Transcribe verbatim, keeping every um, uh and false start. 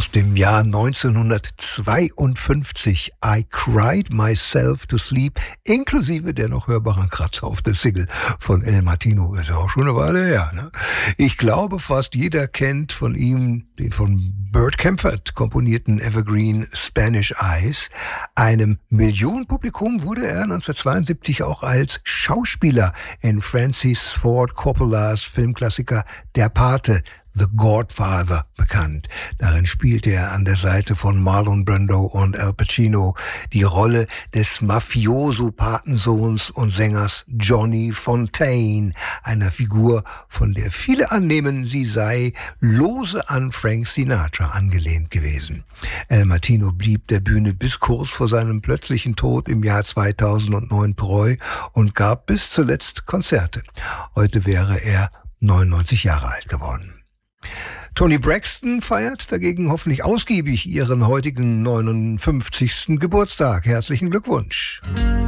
aus dem Jahr neunzehnhundertzweiundfünfzig. I Cried Myself to Sleep, inklusive der noch hörbaren Kratzer auf der Single von El Martino. Ist ja auch schon eine Weile her, ne? Ich glaube, fast jeder kennt von ihm den von Burt Kaempfert komponierten Evergreen Spanish Eyes. Einem Millionenpublikum wurde er neunzehnhundertzweiundsiebzig auch als Schauspieler in Francis Ford Coppolas Filmklassiker Der Pate, The Godfather, bekannt. Darin spielte er an der Seite von Marlon Brando und Al Pacino die Rolle des Mafioso-Patensohns und Sängers Johnny Fontane, einer Figur, von der viele annehmen, sie sei lose an Frank Sinatra angelehnt gewesen. Al Martino blieb der Bühne bis kurz vor seinem plötzlichen Tod im Jahr zweitausendneun treu und gab bis zuletzt Konzerte. Heute wäre er neunundneunzig Jahre alt geworden. Toni Braxton feiert dagegen hoffentlich ausgiebig ihren heutigen neunundfünfzigsten Geburtstag. Herzlichen Glückwunsch.